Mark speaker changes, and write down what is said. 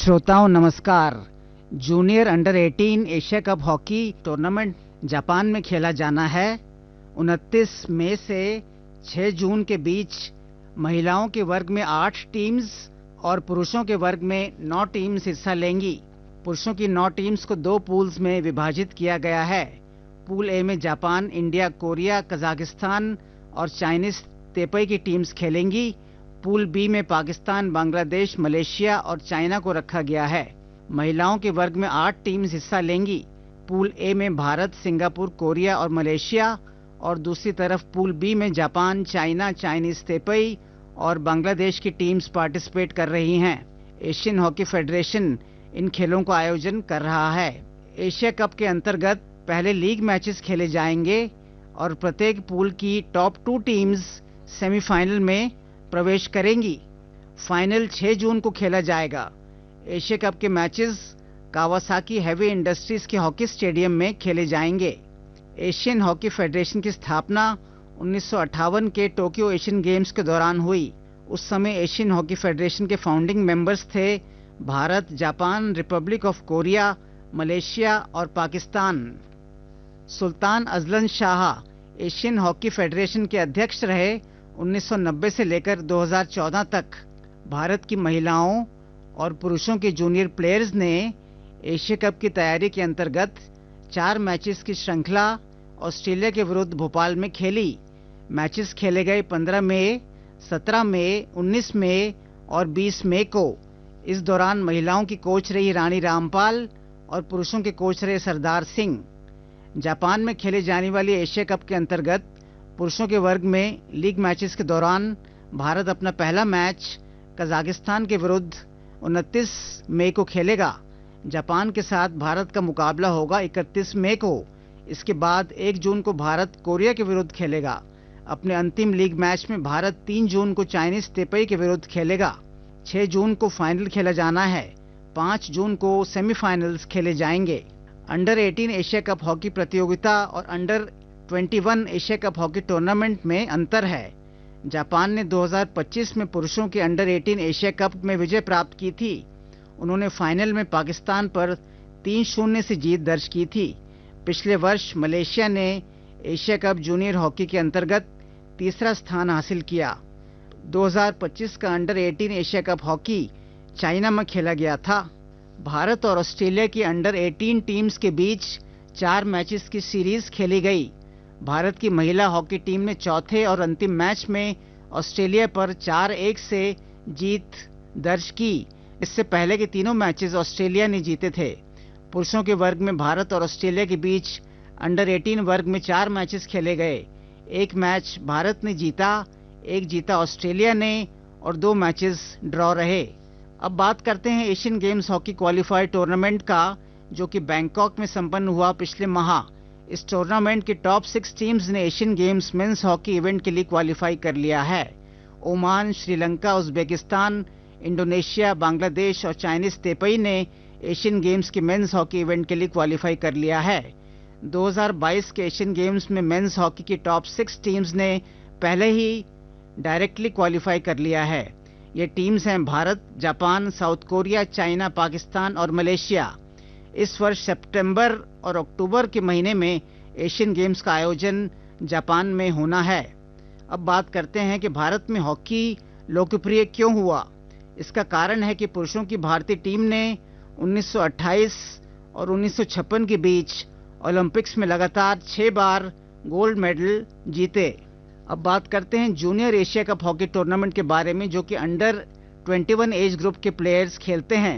Speaker 1: श्रोताओं नमस्कार। Junior under 18 Asia cup hockey tournament Japan में खेला जाना है। 29 मई से 6 जून के बीच महिलाओं के वर्ग में 8 टीम्स और पुरुषों के वर्ग में 9 टीम्स हिस्सा लेंगी। पुरुषों की 9 टीम्स को 2 पूल्स में विभाजित किया गया है। पूल ए में जापान, इंडिया, कोरिया, कजाकिस्तान और चाइनीज तेपई की टीम्स खेलेंगी। पूल बी में पाकिस्तान, बांग्लादेश, मलेशिया और चाइना को रखा गया है। महिलाओं के वर्ग में 8 टीम्स हिस्सा लेंगी। पूल ए में भारत, सिंगापुर, कोरिया और मलेशिया और दूसरी तरफ पूल बी में जापान, चाइना, चाइनीज तेपई और बांग्लादेश की टीम्स पार्टिसिपेट कर रही हैं। एशियन हॉकी फेडरेशन इन खेलों का आयोजन कर रहा है। एशिया कप के अंतर्गत पहले लीग मैचेस खेले जाएंगे और प्रत्येक पूल की टॉप 2 टीम्स सेमीफाइनल में प्रवेश करेंगी। फाइनल 6 जून को खेला जाएगा। एशिया कप के मैचेस कावासाकी हेवी इंडस्ट्रीज के हॉकी स्टेडियम में खेले जाएंगे। एशियन हॉकी फेडरेशन की स्थापना 1958 के टोक्यो एशियन गेम्स के दौरान हुई। उस समय एशियन हॉकी फेडरेशन के फाउंडिंग मेंबर्स थे Bharat, Japan, Republic of Korea, Malaysia और Pakistan. Sultan Azlan Shah Asian hockey federation के अध्यक्ष रहे। 1990 से लेकर 2014 तक भारत की महिलाओं और पुरुषों के जूनियर प्लेयर्स ने एशिया कप की तैयारी के अंतर्गत 4 मैचेस की श्रृंखला ऑस्ट्रेलिया के विरुद्ध भोपाल में खेली। मैचेस खेले गए 15 मई, 17 मई, 19 मई और 20 मई को। इस दौरान महिलाओं की कोच रही रानी रामपाल और पुरुषों के कोच रहे सरदार सिंह। जापान में खेले जाने वाली एशिया कप के अंतर्गत पुरुषों के वर्ग में लीग मैचेस के दौरान भारत अपना पहला मैच कजाकिस्तान के विरुद्ध 29 मई को खेलेगा। जापान के साथ भारत का मुकाबला होगा 31 मई को। इसके बाद 1 जून को भारत कोरिया के विरुद्ध खेलेगा। अपने अंतिम लीग मैच में भारत 3 जून को चाइनीज तेपई के विरुद्ध खेलेगा। 6 जून को फाइनल खेला जाना है। 5 जून को सेमीफाइनल्स खेले जाएंगे। अंडर 18 एशिया कप हॉकी प्रतियोगिता और under 21 Asia cup hockey tournament में अंतर है। जापान ने 2025 में पुरुषों के अंडर 18 एशिया कप में विजय प्राप्त की थी। उन्होंने फाइनल में पाकिस्तान पर 3-0 से जीत दर्ज की थी। पिछले वर्ष मलेशिया ने एशिया कप जूनियर हॉकी के अंतर्गत तीसरा स्थान हासिल किया। 2025 का under 18 Asia cup hockey China में खेला गया था। भारत और ऑस्ट्रेलिया की अंडर 18 टीम्स के बीच 4 मैचेस की सीरीज खेली गई। भारत की महिला हॉकी टीम ने चौथे और अंतिम मैच में ऑस्ट्रेलिया पर 4-1 से जीत दर्ज की। इससे पहले के तीनों मैचेस ऑस्ट्रेलिया ने जीते थे। पुरुषों के वर्ग में भारत और ऑस्ट्रेलिया के बीच अंडर 18 वर्ग में 4 मैचेस खेले गए। 1 मैच भारत ने जीता, 1 जीता ऑस्ट्रेलिया ने और 2 मैचेस ड्रॉ रहे। अब बात करते हैं Asian games hockey qualifier tournament का, जो कि बैंकॉक में संपन्न हुआ पिछले माह। इस टूर्नामेंट की टॉप 6 टीम्स ने Asian games men's hockey event के लिए क्वालिफाई कर लिया है। Oman, Sri Lanka, Uzbekistan, Indonesia, Bangladesh और चाइनीज तेपई ने एशियन गेम्स के मेंस हॉकी इवेंट के लिए क्वालिफाई कर लिया है। 2022 के एशियन गेम्स में मेंस हॉकी की टॉप 6 टीम्स ने पहले ही डायरेक्टली क्वालिफाई कर लिया है। ये टीम्स हैं Bharat, Japan, south Korea, China, Pakistan और मलेशिया। इस वर्ष सितंबर और अक्टूबर के महीने में एशियन गेम्स का आयोजन जापान में होना है। अब बात करते हैं कि भारत में हॉकी लोकप्रिय क्यों हुआ। इसका कारण है कि पुरुषों की भारतीय टीम ने 1928 और 1956 के बीच ओलंपिक्स में लगातार 6 बार गोल्ड मेडल जीते। अब बात करते हैं junior Asia cup hockey tournament के बारे में, जो कि अंडर 21 एज ग्रुप के प्लेयर्स खेलते हैं।